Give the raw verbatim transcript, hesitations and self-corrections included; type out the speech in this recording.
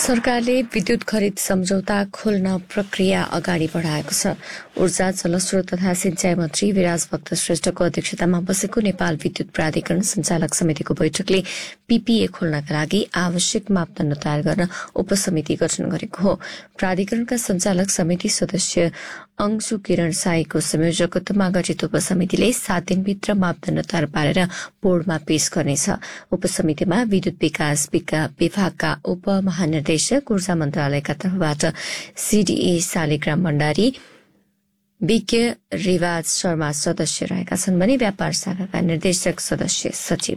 सरकारले विद्युत खरिद सम्झौता खोल्न प्रक्रिया अगाडि बढाएको छ। ऊर्जा, जलस्रोत तथा सिंचाई मन्त्री विराज भक्त श्रेष्ठको अध्यक्षतामा बसेको नेपाल विद्युत प्राधिकरण संचालक समितिको बैठकले पीपीए खोल्नका लागि आवश्यक मापदण्ड तयार गर्न उपसमिति गठन गरेको हो। प्राधिकरणका संचालक समिति सदस्य अंशु किरण साईको संयोजकत्वमा गठित उपसमितिले सात दिनभित्र मापदण्ड तयार पारेर बोर्डमा पेश गर्नेछ। उपसमितिमा विद्युत विकास विभागका उपमहानिर्देशक, ऊर्जा मन्त्रालयका तर्फबाट सीडीए शालिग्राम भण्डारी, विज्ञ रिवाज शर्मा सदस्य रहेका छन् भने व्यापार शाखाका निर्देशक सदस्य सचिव